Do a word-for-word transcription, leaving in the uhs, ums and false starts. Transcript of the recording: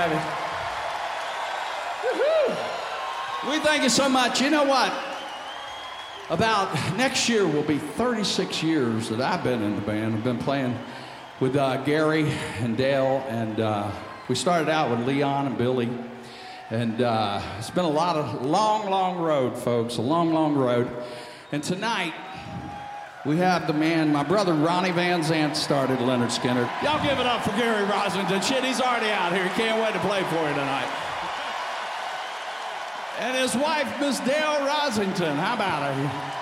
baby. Woo-hoo. We thank you so much. You know what? About next year will be thirty-six years that I've been in the band. I've been playing with uh, Gary and Dale, and uh, we started out with Leon and Billy. And uh, it's been a lot of long, long road, folks, a long, long road. And tonight, we have the man, my brother Ronnie Van Zant started Lynyrd Skynyrd. Y'all give it up for Gary Rossington. Shit, he's already out here. He can't wait to play for you tonight. And his wife, Miss Dale Rossington. How about her?